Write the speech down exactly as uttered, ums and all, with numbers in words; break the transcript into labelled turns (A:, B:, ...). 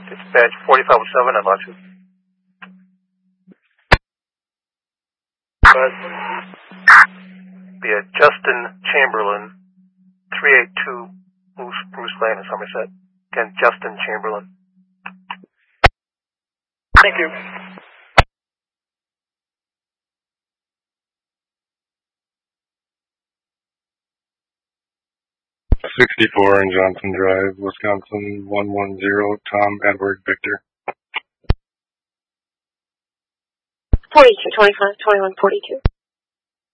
A: Dispatch forty-five oh seven, I lost you. But be a Justin Chamberlain, three eight two Bruce, Bruce Lane in Somerset. Again, Justin Chamberlain.
B: Thank you.
C: sixty-four in Johnson Drive, Wisconsin, one one zero, Tom Edward Victor.
D: forty-two, twenty-five, twenty-one, forty-two.